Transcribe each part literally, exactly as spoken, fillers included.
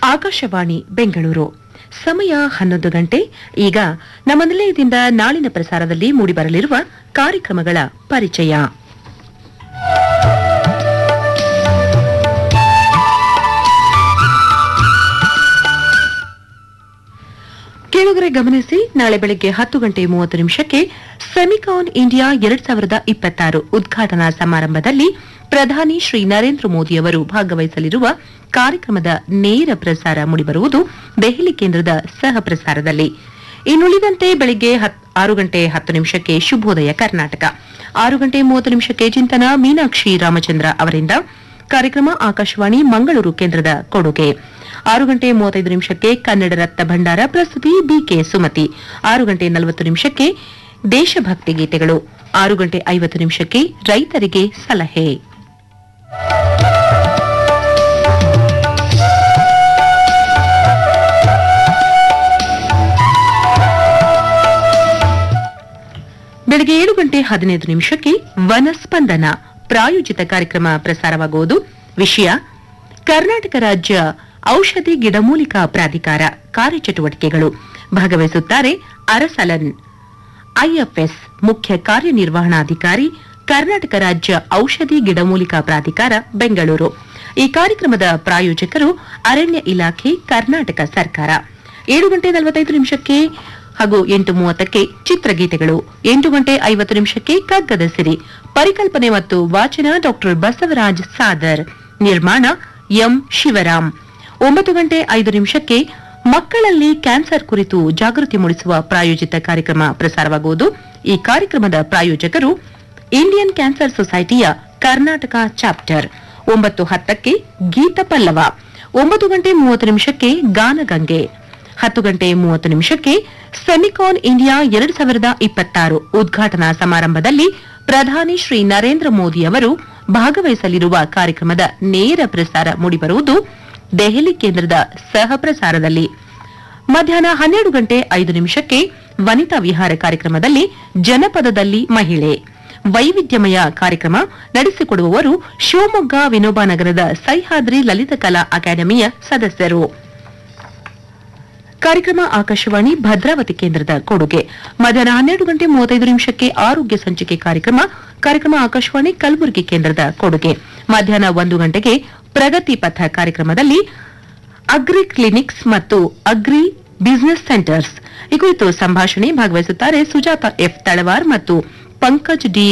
ಆಕಾಶವಾಣಿ ಬೆಂಗಳೂರು ಸಮಯ ಹನ್ನೊಂದು ಗಂಟೆ. ಈಗ ನಮ್ಮ ನಿಲಯದಿಂದ ನಾಳಿನ ಪ್ರಸಾರದಲ್ಲಿ ಮೂಡಿಬರಲಿರುವ ಕಾರ್ಯಕ್ರಮಗಳ ಪರಿಚಯ. ಕೇಳುಗರೆ ಗಮನಿಸಿ, ನಾಳೆ ಬೆಳಗ್ಗೆ ಹತ್ತು ಗಂಟೆ ಮೂವತ್ತು ನಿಮಿಷಕ್ಕೆ ಸೆಮಿಕಾನ್ ಇಂಡಿಯಾ ಎರಡ್ ಸಾವಿರದ ಇಪ್ಪತ್ತಾರು ಉದ್ಘಾಟನಾ ಸಮಾರಂಭದಲ್ಲಿ ಪ್ರಧಾನಿ ಶ್ರೀ ನರೇಂದ್ರ ಮೋದಿಯವರು ಭಾಗವಹಿಸಲಿರುವ ಕಾರ್ಯಕ್ರಮದ ನೇರ ಪ್ರಸಾರ ಮೂಡಿಬರುವುದು ದೆಹಲಿ ಕೇಂದ್ರದ ಸಹ ಪ್ರಸಾರದಲ್ಲಿ. ಇನ್ನುಳಿದಂತೆ ಬೆಳಗ್ಗೆ ಆರು ಗಂಟೆ ಹತ್ತು ನಿಮಿಷಕ್ಕೆ ಶುಭೋದಯ ಕರ್ನಾಟಕ, ಆರು ಗಂಟೆ ಮೂವತ್ತು ನಿಮಿಷಕ್ಕೆ ಚಿಂತನ ಮೀನಾಕ್ಷಿ ರಾಮಚಂದ್ರ ಅವರಿಂದ, ಕಾರ್ಯಕ್ರಮ ಆಕಾಶವಾಣಿ ಮಂಗಳೂರು ಕೇಂದ್ರದ ಕೊಡುಗೆ. ಆರು ಗಂಟೆ ಮೂವತ್ತೈದು ನಿಮಿಷಕ್ಕೆ ಕನ್ನಡ ರತ್ನ ಭಂಡಾರ, ಪ್ರಸ್ತುತಿ ಬಿಕೆ ಸುಮತಿ. ಆರು ಗಂಟೆ ನಲವತ್ತು ನಿಮಿಷಕ್ಕೆ ದೇಶಭಕ್ತಿ ಗೀತೆಗಳು. ಆರು ಗಂಟೆ ಐವತ್ತು ನಿಮಿಷಕ್ಕೆ ರೈತರಿಗೆ ಸಲಹೆ. ಬೆಳಗ್ಗೆ ಏಳು ಗಂಟೆ ಹದಿನೈದು ನಿಮಿಷಕ್ಕೆ ವನಸ್ಪಂದನ ಪ್ರಾಯೋಜಿತ ಕಾರ್ಯಕ್ರಮ ಪ್ರಸಾರವಾಗುವುದು. ವಿಷಯ ಕರ್ನಾಟಕ ರಾಜ್ಯ ಔಷಧಿ ಗಿಡಮೂಲಿಕಾ ಪ್ರಾಧಿಕಾರ ಕಾರ್ಯಚಟುವಟಿಕೆಗಳು. ಭಾಗವಹಿಸುತ್ತಾರೆ ಅರಸಲನ್, ಐಎಫ್ಎಸ್ ಮುಖ್ಯ ಕಾರ್ಯನಿರ್ವಹಣಾಧಿಕಾರಿ, ಕರ್ನಾಟಕ ರಾಜ್ಯ ಔಷಧಿ ಗಿಡಮೂಲಿಕಾ ಪ್ರಾಧಿಕಾರ ಬೆಂಗಳೂರು. ಈ ಕಾರ್ಯಕ್ರಮದ ಪ್ರಾಯೋಜಕರು ಅರಣ್ಯ ಇಲಾಖೆ, ಕರ್ನಾಟಕ ಸರ್ಕಾರ. ಏಳು ಗಂಟೆ ನಲವತ್ತೈದು ನಿಮಿಷಕ್ಕೆ ಹಾಗೂ ಎಂಟು ಮೂವತ್ತಕ್ಕೆ ಚಿತ್ರಗೀತೆಗಳು. ಎಂಟು ಗಂಟೆ ಐವತ್ತು ನಿಮಿಷಕ್ಕೆ ಕಗ್ಗದ ಸಿರಿ, ಪರಿಕಲ್ಪನೆ ಮತ್ತು ವಾಚನ ಡಾಕ್ಟರ್ ಬಸವರಾಜ್ ಸಾದರ್, ನಿರ್ಮಾಣ ಎಂ ಶಿವರಾಮ್. ಒಂಬತ್ತು ಗಂಟೆ ಐದು ನಿಮಿಷಕ್ಕೆ ಮಕ್ಕಳಲ್ಲಿ ಕ್ಯಾನ್ಸರ್ ಕುರಿತು ಜಾಗೃತಿ ಮೂಡಿಸುವ ಪ್ರಾಯೋಜಿತ ಕಾರ್ಯಕ್ರಮ ಪ್ರಸಾರವಾಗುವುದು. ಈ ಕಾರ್ಯಕ್ರಮದ ಪ್ರಾಯೋಜಕರು ಇಂಡಿಯನ್ ಕ್ಯಾನ್ಸರ್ ಸೊಸೈಟಿಯ ಕರ್ನಾಟಕ ಚಾಪ್ಟರ್. ಒಂಬತ್ತು ಹತ್ತಕ್ಕೆ ಗೀತ ಪಲ್ಲವ. ಒಂಬತ್ತು ಗಂಟೆ ಮೂವತ್ತು ನಿಮಿಷಕ್ಕೆ ಗಾನಗಂಗೆ. ಹತ್ತು ಗಂಟೆ ಮೂವತ್ತು ನಿಮಿಷಕ್ಕೆ ಸೆಮಿಕಾನ್ ಇಂಡಿಯಾ ಎರಡ್ ಸಾವಿರದ ಇಪ್ಪತ್ತಾರು ಉದ್ಘಾಟನಾ ಸಮಾರಂಭದಲ್ಲಿ ಪ್ರಧಾನಿ ಶ್ರೀ ನರೇಂದ್ರ ಮೋದಿ ಅವರು ಭಾಗವಹಿಸಲಿರುವ ಕಾರ್ಯಕ್ರಮದ ನೇರ ಪ್ರಸಾರ ಮೂಡಿಬರುವುದು ದೆಹಲಿ ಕೇಂದ್ರದ ಸಹ ಪ್ರಸಾರದಲ್ಲಿ. ಮಧ್ಯಾಹ್ನ ಹನ್ನೆರಡು ಗಂಟೆ ಐದು ನಿಮಿಷಕ್ಕೆ ವನಿತಾ ವಿಹಾರ ಕಾರ್ಯಕ್ರಮದಲ್ಲಿ ಜನಪದದಲ್ಲಿ ಮಹಿಳೆ ವೈವಿಧ್ಯಮಯ ಕಾರ್ಯಕ್ರಮ ನಡೆಸಿಕೊಡುವವರು ಶಿವಮೊಗ್ಗ ವಿನೋಬಾನಗರದ ಸಹ್ಯಾದ್ರಿ ಲಲಿತಕಲಾ ಅಕಾಡೆಮಿಯ ಸದಸ್ಯರು. ಕಾರ್ಯಕ್ರಮ ಆಕಾಶವಾಣಿ ಭದ್ರಾವತಿ ಕೇಂದ್ರದ ಕೊಡುಗೆ. ಮಧ್ಯಾಹ್ನ ಹನ್ನೆರಡು ಗಂಟೆ ಮೂವತ್ತೈದು ನಿಮಿಷಕ್ಕೆ ಆರೋಗ್ಯ ಸಂಚಿಕೆ ಕಾರ್ಯಕ್ರಮ. ಕಾರ್ಯಕ್ರಮ ಆಕಾಶವಾಣಿ ಕಲಬುರಗಿ ಕೇಂದ್ರದ ಕೊಡುಗೆ. ಮಧ್ಯಾಹ್ನ ಒಂದು ಗಂಟೆಗೆ ಪ್ರಗತಿ ಪಥ ಕಾರ್ಯಕ್ರಮದಲ್ಲಿ ಅಗ್ರಿ ಕ್ಲಿನಿಕ್ಸ್ ಮತ್ತು ಅಗ್ರಿ ಬಿಸಿನೆಸ್ ಸೆಂಟರ್ಸ್ ಈ ಕುರಿತು ಸಂಭಾಷಣೆ. ಭಾಗವಹಿಸುತ್ತಾರೆ ಸುಜಾತ ಎಫ್ ತಳವಾರ್ ಮತ್ತು ಪಂಕಜ್ ಡಿ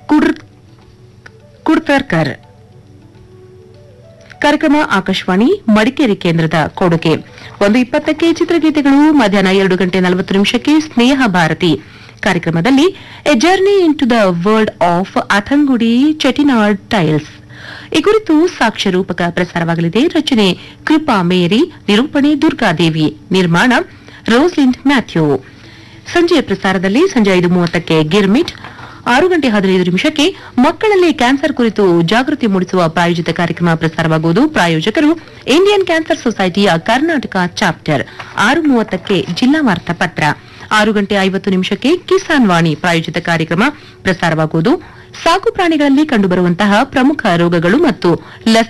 ಕುಡ್ತರ್ಕರ್. ಕಾರ್ಯಕ್ರಮ ಆಕಾಶವಾಣಿ ಮಡಿಕೇರಿ ಕೇಂದ್ರದ ಕೊಡುಗೆ. ಒಂದು ಇಪ್ಪತ್ತಕ್ಕೆ ಚಿತ್ರಗೀತೆಗಳು. ಮಧ್ಯಾಹ್ನ ಎರಡು ಗಂಟೆ ನಲವತ್ತು ನಿಮಿಷಕ್ಕೆ ಸ್ನೇಹ ಭಾರತಿ ಕಾರ್ಯಕ್ರಮದಲ್ಲಿ A journey in to the world of ಅಥಂಗುಡಿ Chettinad tiles ಈ ಕುರಿತು ಸಾಕ್ಷ್ಯ ರೂಪಕ ಪ್ರಸಾರವಾಗಲಿದೆ. ರಚನೆ ಕೃಪಾ ಮೇರಿ, ನಿರೂಪಣೆ ದುರ್ಗಾದೇವಿ, ನಿರ್ಮಾಣ ರೋಸ್ಲಿಂಡ್ ಮ್ಯಾಥ್ಯೂ. ಸಂಜೆಯ ಪ್ರಸಾರದಲ್ಲಿ ಸಂಜೆ ಐದು ಮೂವತ್ತಕ್ಕೆ ಗಿರ್ಮಿಟ್. ಆರು ಗಂಟೆ ಹದಿನೈದು ನಿಮಿಷಕ್ಕೆ ಮಕ್ಕಳಲ್ಲಿ ಕ್ಯಾನ್ಸರ್ ಕುರಿತು ಜಾಗೃತಿ ಮೂಡಿಸುವ ಪ್ರಾಯೋಜಿತ ಕಾರ್ಯಕ್ರಮ ಪ್ರಸಾರವಾಗುವುದು. ಪ್ರಾಯೋಜಕರು ಇಂಡಿಯನ್ ಕ್ಯಾನ್ಸರ್ ಸೊಸೈಟಿಯ ಕರ್ನಾಟಕ ಚಾಪ್ಟರ್. ಆರು ಮೂವತ್ತಕ್ಕೆ ಜಿಲ್ಲಾ ವಾರ್ತಾ ಪತ್ರ. ಆರು ಗಂಟೆ ಐವತ್ತು ನಿಮಿಷಕ್ಕೆ ಕಿಸಾನ್ ವಾಣಿ ಪ್ರಾಯೋಜಿತ ಕಾರ್ಯಕ್ರಮ ಪ್ರಸಾರವಾಗುವುದು. ಸಾಕು ಪ್ರಾಣಿಗಳಲ್ಲಿ ಕಂಡುಬರುವಂತಹ ಪ್ರಮುಖ ರೋಗಗಳು ಮತ್ತು